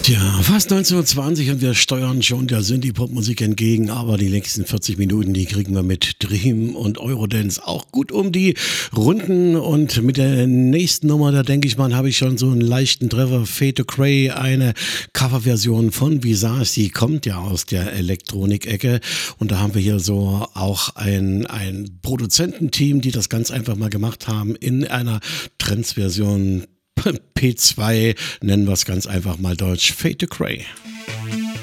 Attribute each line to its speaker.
Speaker 1: Tja, fast 19:20 und wir steuern schon der Synthie-Pop-Musik entgegen, aber die nächsten 40 Minuten, die kriegen wir mit Dream und Eurodance auch gut um die Runden und mit der nächsten Nummer, da denke ich mal, habe ich schon so einen leichten Treffer. Fade to Grey, eine Coverversion von Visage, die kommt ja aus der Elektronik-Ecke und da haben wir hier so auch ein Produzententeam, die das ganz einfach mal gemacht haben in einer Trends-Version. P2 nennen wir es ganz einfach mal deutsch. Fade to Grey.